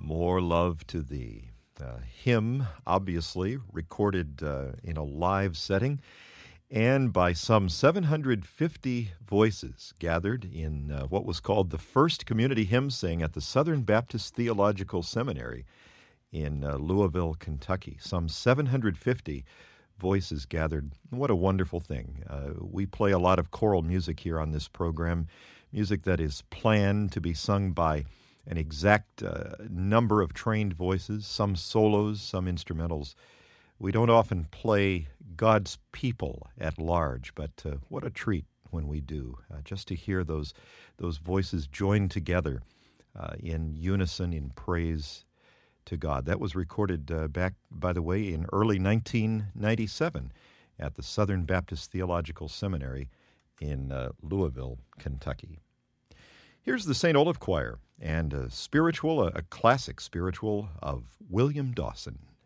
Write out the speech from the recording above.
More Love to Thee. A hymn, obviously, recorded in a live setting and by some 750 voices gathered in what was called the first community hymn sing at the Southern Baptist Theological Seminary in Louisville, Kentucky. Some 750 voices gathered. What a wonderful thing. We play a lot of choral music here on this program, music that is planned to be sung by an exact number of trained voices, some solos, some instrumentals. We don't often play God's people at large, but what a treat when we do, just to hear those voices joined together in unison in praise to God. That was recorded back, by the way, in early 1997 at the Southern Baptist Theological Seminary in Louisville, Kentucky. Here's the St. Olaf Choir and a classic spiritual of William Dawson.